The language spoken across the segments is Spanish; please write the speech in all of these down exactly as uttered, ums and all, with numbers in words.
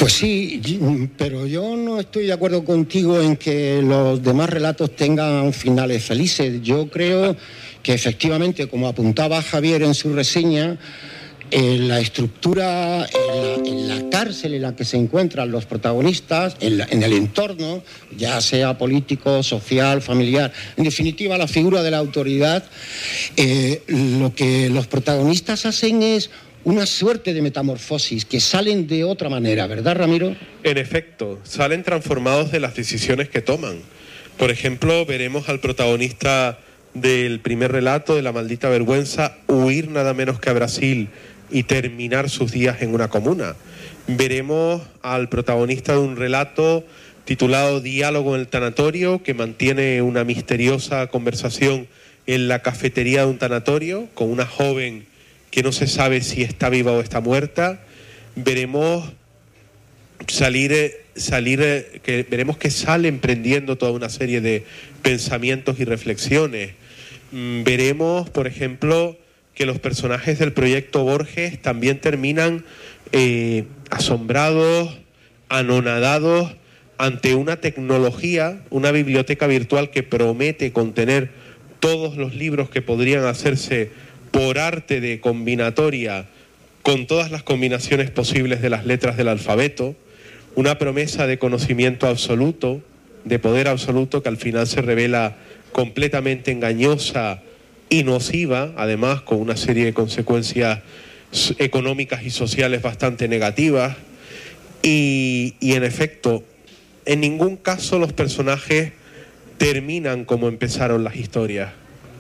Pues sí, pero yo no estoy de acuerdo contigo en que los demás relatos tengan finales felices. Yo creo que efectivamente, como apuntaba Javier en su reseña, en la estructura, en la, en la cárcel en la que se encuentran los protagonistas, en, la, en el entorno, ya sea político, social, familiar, en definitiva la figura de la autoridad, eh, lo que los protagonistas hacen es una suerte de metamorfosis, que salen de otra manera, ¿verdad, Ramiro? En efecto, salen transformados de las decisiones que toman. Por ejemplo, veremos al protagonista del primer relato, de La maldita vergüenza, huir nada menos que a Brasil y terminar sus días en una comuna. Veremos al protagonista de un relato titulado Diálogo en el tanatorio, que mantiene una misteriosa conversación en la cafetería de un tanatorio con una joven que no se sabe si está viva o está muerta. Veremos salir, salir que veremos que sale emprendiendo toda una serie de pensamientos y reflexiones. Veremos, por ejemplo, que los personajes del proyecto Borges también terminan eh, asombrados, anonadados ante una tecnología, una biblioteca virtual que promete contener todos los libros que podrían hacerse por arte de combinatoria con todas las combinaciones posibles de las letras del alfabeto, una promesa de conocimiento absoluto, de poder absoluto, que al final se revela completamente engañosa y nociva, además con una serie de consecuencias económicas y sociales bastante negativas. Y, y en efecto, en ningún caso los personajes terminan como empezaron las historias.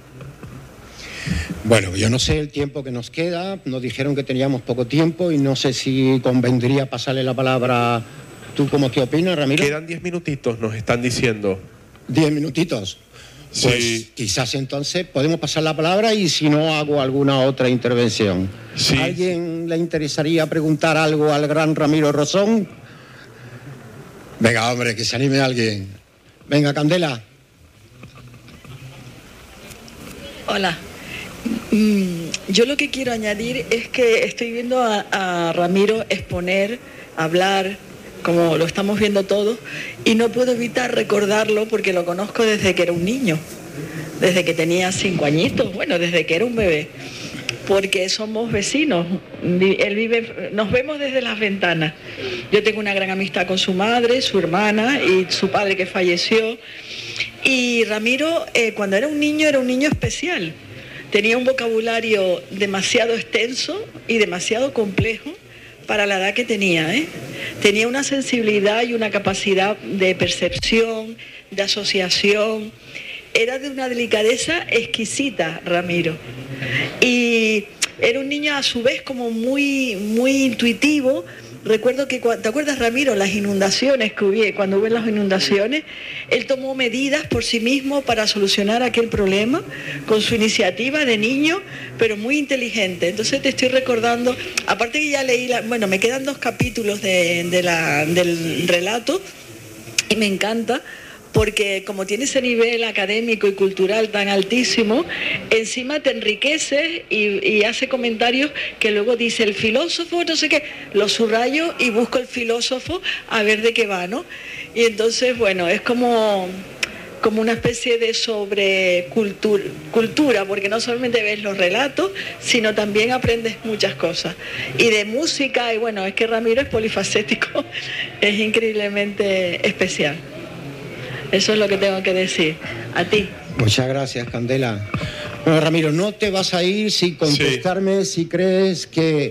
Bueno, yo no sé el tiempo que nos queda, nos dijeron que teníamos poco tiempo y no sé si convendría pasarle la palabra. ¿Tú cómo qué opinas, Ramiro? Quedan diez minutitos, nos están diciendo. ¿Diez minutitos? Pues sí. Quizás entonces podemos pasar la palabra y si no hago alguna otra intervención. Sí. ¿A alguien le interesaría preguntar algo al gran Ramiro Rosón? Venga, hombre, que se anime alguien. Venga, Candela. Hola. Mm, yo lo que quiero añadir es que estoy viendo a, a Ramiro exponer, hablar, como lo estamos viendo todos, y no puedo evitar recordarlo porque lo conozco desde que era un niño, desde que tenía cinco añitos, bueno, desde que era un bebé, porque somos vecinos. Él vive, nos vemos desde las ventanas. Yo tengo una gran amistad con su madre, su hermana y su padre que falleció. Y Ramiro, eh, cuando era un niño, era un niño especial. Tenía un vocabulario demasiado extenso y demasiado complejo para la edad que tenía, ¿eh? Tenía una sensibilidad y una capacidad de percepción, de asociación. Era de una delicadeza exquisita, Ramiro. Y era un niño a su vez como muy, muy intuitivo. Recuerdo que, ¿te acuerdas, Ramiro? Las inundaciones que hubo, cuando hubo las inundaciones, él tomó medidas por sí mismo para solucionar aquel problema con su iniciativa de niño, pero muy inteligente. Entonces te estoy recordando, aparte que ya leí, la, bueno, me quedan dos capítulos de, de la, del relato y me encanta, porque como tiene ese nivel académico y cultural tan altísimo, encima te enriquece y, y hace comentarios que luego dice el filósofo, no sé qué, lo subrayo y busco el filósofo a ver de qué va, ¿no? Y entonces, bueno, es como, como una especie de sobrecultura, cultura, porque no solamente ves los relatos, sino también aprendes muchas cosas. Y de música, y bueno, es que Ramiro es polifacético, es increíblemente especial. Eso es lo que tengo que decir. A ti. Muchas gracias, Candela. Bueno, Ramiro, no te vas a ir sin contestarme sí. si crees que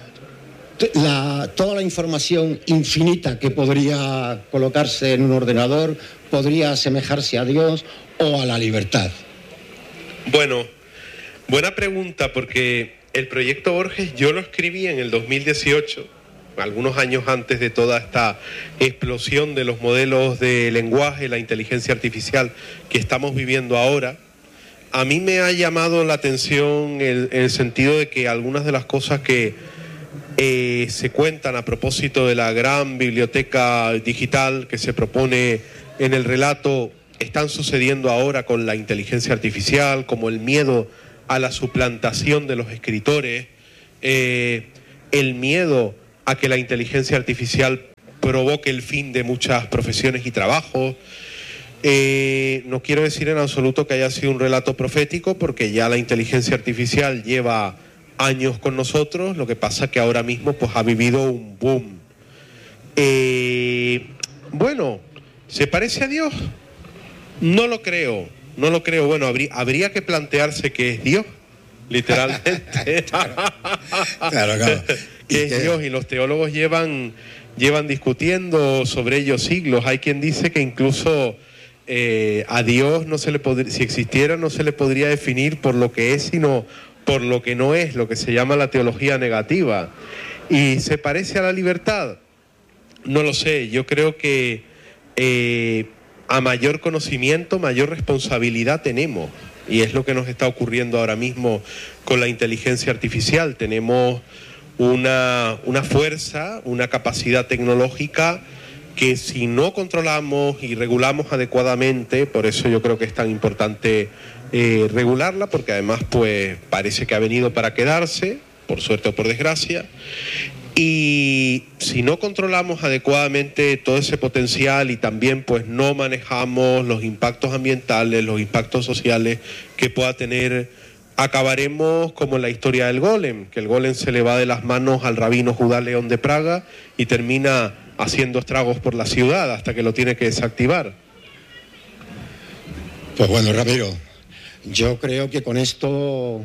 la, toda la información infinita que podría colocarse en un ordenador podría asemejarse a Dios o a la libertad. Bueno, buena pregunta, porque el proyecto Borges yo lo escribí en el dos mil dieciocho, algunos años antes de toda esta explosión de los modelos de lenguaje, la inteligencia artificial que estamos viviendo ahora. A mí me ha llamado la atención el, el sentido de que algunas de las cosas que eh, se cuentan a propósito de la gran biblioteca digital que se propone en el relato están sucediendo ahora con la inteligencia artificial, como el miedo a la suplantación de los escritores, eh, el miedo a que la inteligencia artificial provoque el fin de muchas profesiones y trabajos. Eh, no quiero decir en absoluto que haya sido un relato profético, porque ya la inteligencia artificial lleva años con nosotros, lo que pasa que ahora mismo pues ha vivido un boom. Eh, bueno, ¿se parece a Dios? No lo creo, no lo creo. Bueno, habría, habría que plantearse qué es Dios, literalmente. Claro, claro. ¿Qué es Dios? Y los teólogos llevan, llevan discutiendo sobre ello siglos. Hay quien dice que incluso eh, a Dios no se le podría, si existiera, no se le podría definir por lo que es, sino por lo que no es, lo que se llama la teología negativa. ¿Y se parece a la libertad? No lo sé. Yo creo que eh, a mayor conocimiento, mayor responsabilidad tenemos. Y es lo que nos está ocurriendo ahora mismo con la inteligencia artificial. Tenemos una, una fuerza, una capacidad tecnológica que si no controlamos y regulamos adecuadamente, por eso yo creo que es tan importante eh, regularla, porque además pues parece que ha venido para quedarse, por suerte o por desgracia, y si no controlamos adecuadamente todo ese potencial y también pues no manejamos los impactos ambientales, los impactos sociales que pueda tener, acabaremos como en la historia del golem, que el golem se le va de las manos al rabino Judá León de Praga y termina haciendo estragos por la ciudad hasta que lo tiene que desactivar. Pues bueno, Ramiro, yo creo que con esto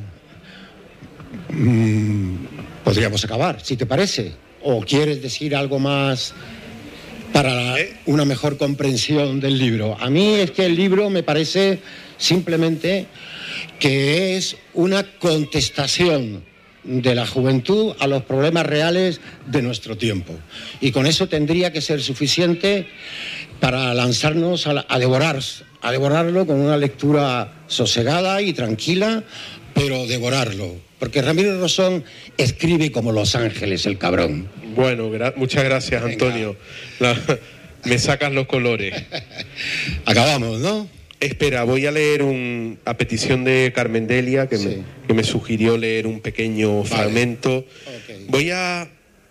mmm, podríamos acabar, si te parece. ¿O quieres decir algo más para ¿Eh? una mejor comprensión del libro? A mí es que el libro me parece simplemente que es una contestación de la juventud a los problemas reales de nuestro tiempo. Y con eso tendría que ser suficiente para lanzarnos a, la, a, devorar, a devorarlo con una lectura sosegada y tranquila, pero devorarlo. Porque Ramiro Rosón escribe como Los Ángeles, el cabrón. Bueno, gra- muchas gracias, Antonio. La, me sacas los colores. Acabamos, ¿no? Espera, voy a leer un, a petición de Carmen Delia, que, sí. me, que me sugirió leer un pequeño vale. fragmento. Okay. Voy a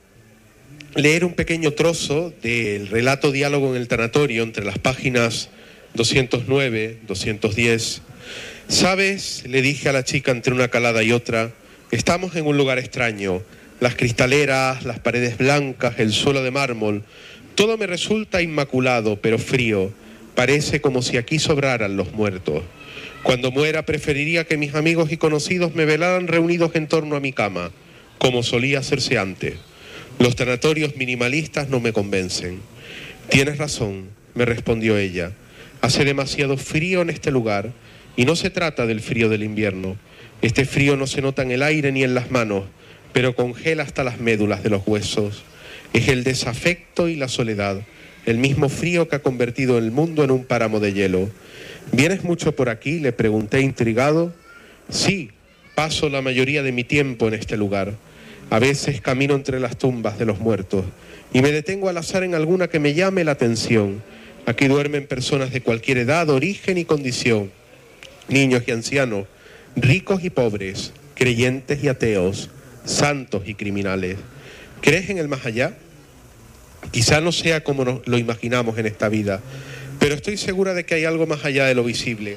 leer un pequeño trozo del relato Diálogo en el Tanatorio, entre las páginas doscientos nueve, doscientos diez. ¿Sabes?, le dije a la chica entre una calada y otra, estamos en un lugar extraño. Las cristaleras, las paredes blancas, el suelo de mármol, todo me resulta inmaculado, pero frío. Parece como si aquí sobraran los muertos. Cuando muera preferiría que mis amigos y conocidos me velaran reunidos en torno a mi cama, como solía hacerse antes. Los tanatorios minimalistas no me convencen. Tienes razón, me respondió ella. Hace demasiado frío en este lugar, y no se trata del frío del invierno. Este frío no se nota en el aire ni en las manos, pero congela hasta las médulas de los huesos. Es el desafecto y la soledad, el mismo frío que ha convertido el mundo en un páramo de hielo. ¿Vienes mucho por aquí?, le pregunté intrigado. Sí, paso la mayoría de mi tiempo en este lugar. A veces camino entre las tumbas de los muertos y me detengo al azar en alguna que me llame la atención. Aquí duermen personas de cualquier edad, origen y condición, niños y ancianos, ricos y pobres, creyentes y ateos, santos y criminales. ¿Crees en el más allá? Quizá no sea como nos lo imaginamos en esta vida, pero estoy segura de que hay algo más allá de lo visible.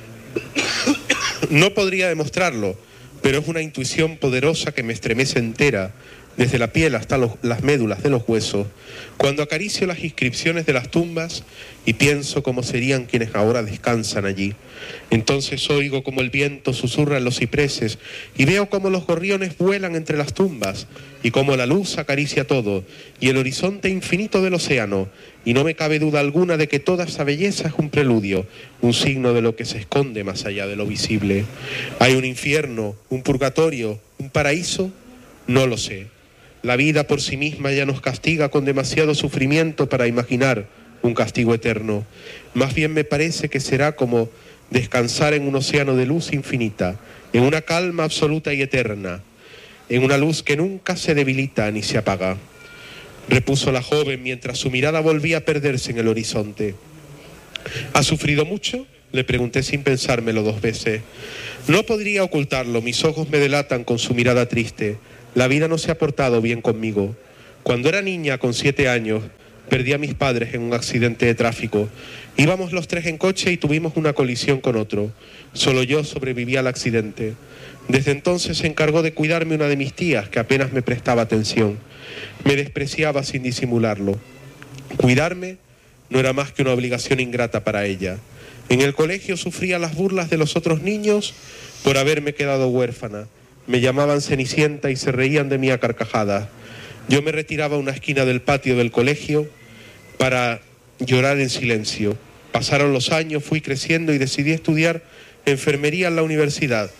No podría demostrarlo, pero es una intuición poderosa que me estremece entera, desde la piel hasta los, las médulas de los huesos, cuando acaricio las inscripciones de las tumbas y pienso cómo serían quienes ahora descansan allí. Entonces oigo como el viento susurra en los cipreses y veo cómo los gorriones vuelan entre las tumbas y cómo la luz acaricia todo y el horizonte infinito del océano, y no me cabe duda alguna de que toda esa belleza es un preludio, un signo de lo que se esconde más allá de lo visible. ¿Hay un infierno, un purgatorio, un paraíso? No lo sé. La vida por sí misma ya nos castiga con demasiado sufrimiento para imaginar un castigo eterno. Más bien me parece que será como descansar en un océano de luz infinita, en una calma absoluta y eterna, en una luz que nunca se debilita ni se apaga. Repuso la joven mientras su mirada volvía a perderse en el horizonte. ¿Ha sufrido mucho?, le pregunté sin pensármelo dos veces. No podría ocultarlo, mis ojos me delatan con su mirada triste. La vida no se ha portado bien conmigo. Cuando era niña, con siete años, perdí a mis padres en un accidente de tráfico. Íbamos los tres en coche y tuvimos una colisión con otro. Solo yo sobreviví al accidente. Desde entonces se encargó de cuidarme una de mis tías, que apenas me prestaba atención. Me despreciaba sin disimularlo. Cuidarme no era más que una obligación ingrata para ella. En el colegio sufría las burlas de los otros niños por haberme quedado huérfana. Me llamaban Cenicienta y se reían de mí a carcajadas. Yo me retiraba a una esquina del patio del colegio para llorar en silencio. Pasaron los años, fui creciendo y decidí estudiar enfermería en la universidad.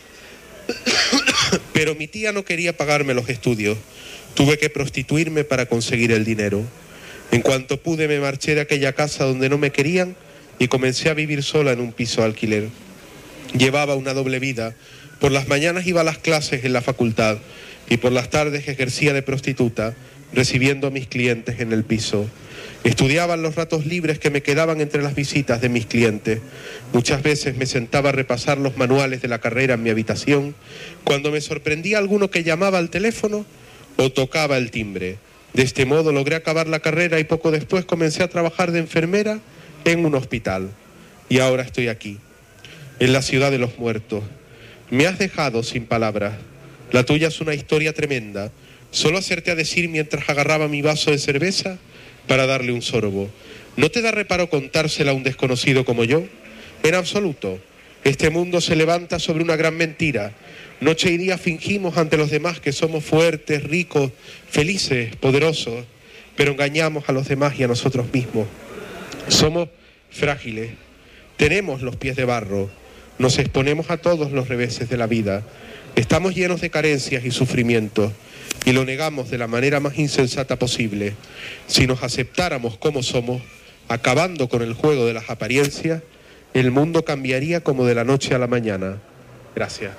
Pero mi tía no quería pagarme los estudios. Tuve que prostituirme para conseguir el dinero. En cuanto pude me marché de aquella casa donde no me querían y comencé a vivir sola en un piso de alquiler. Llevaba una doble vida. Por las mañanas iba a las clases en la facultad y por las tardes ejercía de prostituta, recibiendo a mis clientes en el piso. Estudiaba en los ratos libres que me quedaban entre las visitas de mis clientes. Muchas veces me sentaba a repasar los manuales de la carrera en mi habitación. Cuando me sorprendía alguno que llamaba al teléfono o tocaba el timbre. De este modo logré acabar la carrera y poco después comencé a trabajar de enfermera en un hospital. Y ahora estoy aquí, en la ciudad de los muertos. Me has dejado sin palabras. La tuya es una historia tremenda. Solo hacerte a decir mientras agarraba mi vaso de cerveza para darle un sorbo. ¿No te da reparo contársela a un desconocido como yo? En absoluto. Este mundo se levanta sobre una gran mentira. Noche y día fingimos ante los demás que somos fuertes, ricos, felices, poderosos, pero engañamos a los demás y a nosotros mismos. Somos frágiles, tenemos los pies de barro, nos exponemos a todos los reveses de la vida, estamos llenos de carencias y sufrimientos y lo negamos de la manera más insensata posible. Si nos aceptáramos como somos, acabando con el juego de las apariencias, el mundo cambiaría como de la noche a la mañana. Gracias.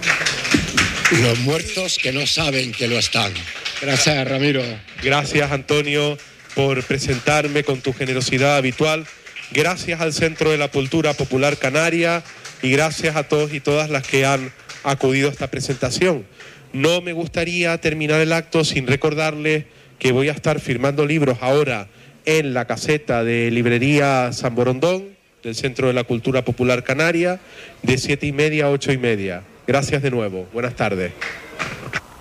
Los muertos que no saben que lo están. Gracias, Ramiro. Gracias, Antonio, por presentarme con tu generosidad habitual. Gracias al Centro de la Cultura Popular Canaria y gracias a todos y todas las que han acudido a esta presentación. No me gustaría terminar el acto sin recordarles que voy a estar firmando libros ahora en la caseta de Librería San Borondón, del Centro de la Cultura Popular Canaria, de siete y media a ocho y media. Gracias de nuevo. Buenas tardes.